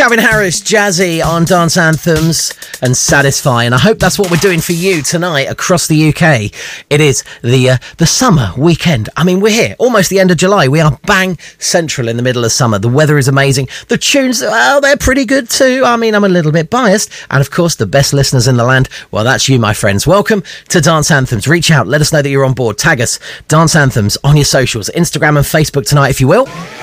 Calvin Harris, Jazzy on Dance Anthems and Satisfy, and I hope that's what we're doing for you tonight across the UK. It is the summer weekend. I mean, we're here, almost the end of July. We are bang central in the middle of summer. The weather is amazing. The tunes, well, they're pretty good too. I mean, I'm a little bit biased. And of course, the best listeners in the land, well, that's you, my friends. Welcome to Dance Anthems. Reach out, let us know that you're on board. Tag us, Dance Anthems, on your socials, Instagram and Facebook tonight, if you will.